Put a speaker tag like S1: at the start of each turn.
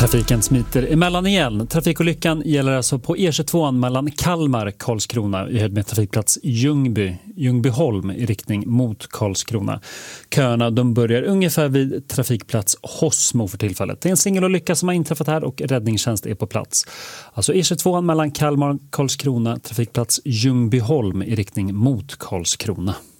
S1: Trafiken smiter emellan igen. Trafikolyckan gäller alltså på E22 mellan Kalmar och Karlskrona i höjd med trafikplats Ljungbyholm i riktning mot Karlskrona. Köerna de börjar ungefär vid trafikplats Hossmo för tillfället. Det är en singelolycka som har inträffat här och räddningstjänst är på plats. Alltså E22 mellan Kalmar och Karlskrona, trafikplats Ljungbyholm i riktning mot Karlskrona.